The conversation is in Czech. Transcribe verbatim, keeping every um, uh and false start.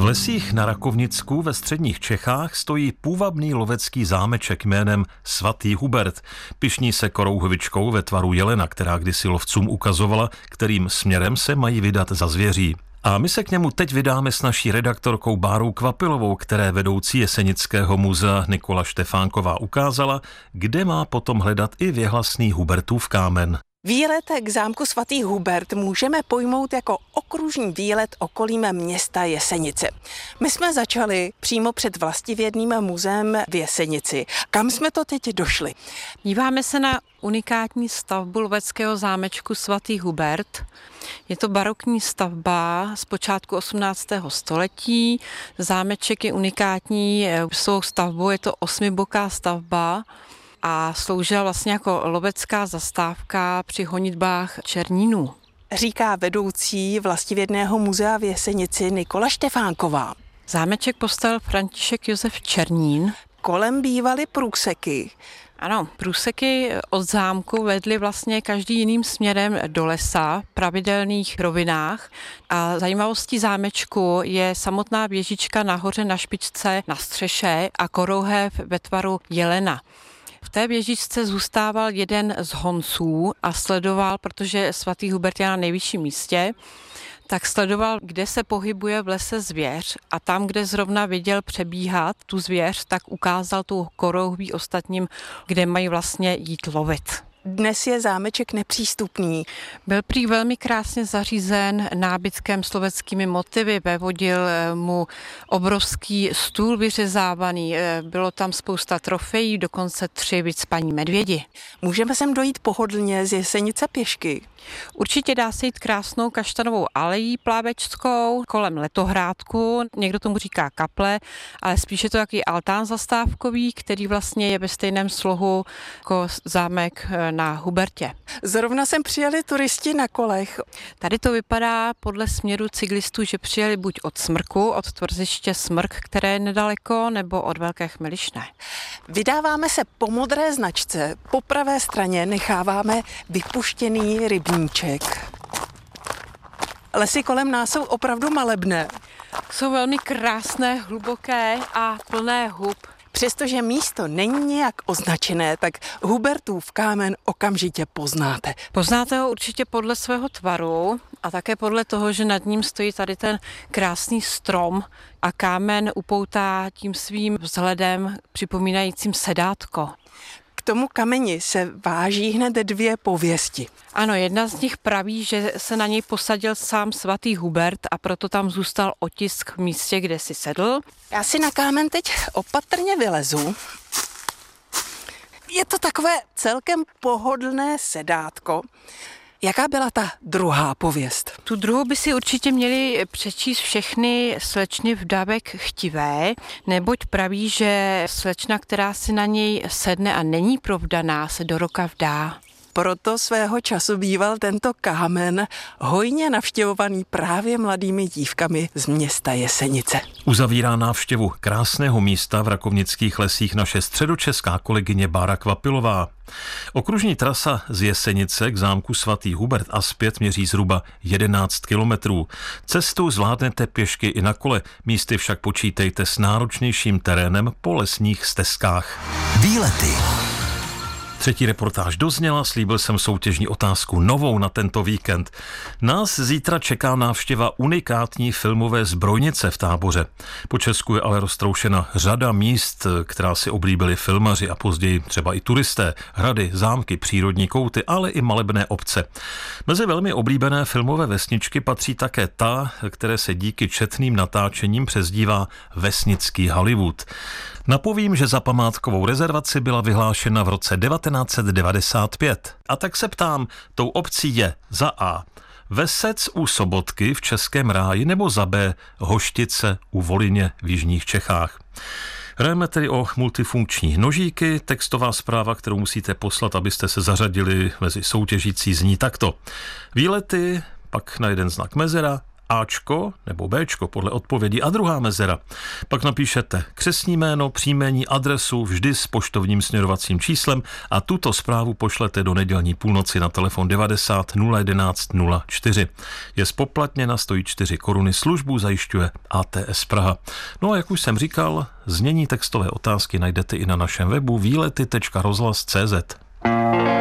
V lesích na Rakovnicku ve středních Čechách stojí půvabný lovecký zámeček jménem Svatý Hubert. Pyšní se korouhvičkou ve tvaru jelena, která kdysi lovcům ukazovala, kterým směrem se mají vydat za zvěří. A my se k němu teď vydáme s naší redaktorkou Bárou Kvapilovou, které vedoucí Jesenického muzea Nikola Štefánková ukázala, kde má potom hledat i věhlasný Hubertův kámen. Výlet k zámku Svatý Hubert můžeme pojmout jako okružní výlet okolím města Jesenice. My jsme začali přímo před vlastivědným muzeem v Jesenici. Kam jsme to teď došli? Díváme se na unikátní stavbu loveckého zámečku Svatý Hubert. Je to barokní stavba z počátku osmnáctého století. Zámeček je unikátní svou stavbou, je to osmiboká stavba a sloužila vlastně jako lovecká zastávka při honitbách černínů. Říká vedoucí vlastivědného muzea v Jesenici Nikola Štefánková. Zámeček postavil František Josef Černín. Kolem bývaly průseky. Ano, průseky od zámku vedly vlastně každý jiným směrem do lesa v pravidelných rovinách a zajímavostí zámečku je samotná věžička nahoře na špičce na střeše a korouhev ve tvaru jelena. V té věžičce zůstával jeden z honců a sledoval, protože Svatý Hubert je na nejvyšším místě, tak sledoval, kde se pohybuje v lese zvěř a tam, kde zrovna viděl přebíhat tu zvěř, tak ukázal tu korouhví ostatním, kde mají vlastně jít lovit. Dnes je zámeček nepřístupný. Byl prý velmi krásně zařízen nábytkem s loveckými motivy, vevodil mu obrovský stůl vyřezávaný, bylo tam spousta trofejí, dokonce tři vycpaní medvědi. Můžeme sem dojít pohodlně z Jesenice pěšky? Určitě dá se jít krásnou kaštanovou alejí plávečskou kolem letohrádku, někdo tomu říká kaple, ale spíše to jaký altán zastávkový, který vlastně je ve stejném slohu jako zámek na Hubertě. Zrovna sem přijeli turisti na kolech. Tady to vypadá podle směru cyklistů, že přijeli buď od Smrku, od tvrziště Smrk, které je nedaleko, nebo od Velké Chmelišné. Vydáváme se po modré značce. Po pravé straně necháváme vypuštěný rybníček. Lesy kolem nás jsou opravdu malebné. Jsou velmi krásné, hluboké a plné hub. Přestože místo není nějak označené, tak Hubertův kámen okamžitě poznáte. Poznáte ho určitě podle svého tvaru a také podle toho, že nad ním stojí tady ten krásný strom a kámen upoutá tím svým vzhledem připomínajícím sedátko. K tomu kameni se váží hned dvě pověsti. Ano, jedna z nich praví, že se na něj posadil sám Svatý Hubert a proto tam zůstal otisk v místě, kde si sedl. Já si na kámen teď opatrně vylezu. Je to takové celkem pohodlné sedátko. Jaká byla ta druhá pověst? Tu druhou by si určitě měli přečíst všechny slečny vdavek chtivé, neboť praví, že slečna, která si na něj sedne a není provdaná, se do roka vdá. Proto svého času býval tento kámen hojně navštěvovaný právě mladými dívkami z města Jesenice. Uzavírá návštěvu krásného místa v rakovnických lesích naše středočeská kolegyně Bára Kvapilová. Okružní trasa z Jesenice k zámku Svatý Hubert a zpět měří zhruba jedenáct kilometrů. Cestu zvládnete pěšky i na kole, místy však počítejte s náročnějším terénem po lesních stezkách. Výlety. Třetí reportáž dozněla, slíbil jsem soutěžní otázku novou na tento víkend. Nás zítra čeká návštěva unikátní filmové zbrojnice v Táboře. Po Česku je ale roztroušena řada míst, která si oblíbili filmaři a později třeba i turisté, hrady, zámky, přírodní kouty, ale i malebné obce. Mezi velmi oblíbené filmové vesničky patří také ta, které se díky četným natáčením přezdívá vesnický Hollywood. Napovím, že za památkovou rezervaci byla vyhlášena v roce devatenáct set devadesát pět. A tak se ptám, tou obcí je za A. Vesec u Sobotky v Českém Ráji nebo za B. Hoštice u Volině v jižních Čechách. Hrajeme tedy o multifunkční nožíky. Textová zpráva, kterou musíte poslat, abyste se zařadili mezi soutěžící, zní takto. Výlety, pak na jeden znak mezera Ačko nebo Bčko podle odpovědi a druhá mezera. Pak napíšete křestní jméno, příjmení, adresu vždy s poštovním směrovacím číslem a tuto zprávu pošlete do nedělní půlnoci na telefon devadesát nula jedenáct nula čtyři. Je spoplatněna, stojí čtyři koruny, službu zajišťuje A T S Praha. No a jak už jsem říkal, znění textové otázky najdete i na našem webu výlety tečka rozhlas tečka cé zet.